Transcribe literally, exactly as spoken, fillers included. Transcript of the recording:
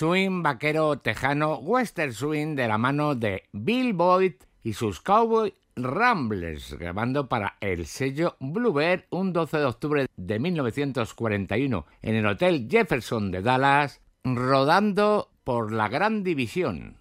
swing vaquero tejano, western swing de la mano de Bill Boyd y sus Cowboy Ramblers, grabando para el sello Bluebird un doce de octubre de mil novecientos cuarenta y uno en el Hotel Jefferson de Dallas, rodando por la Gran División.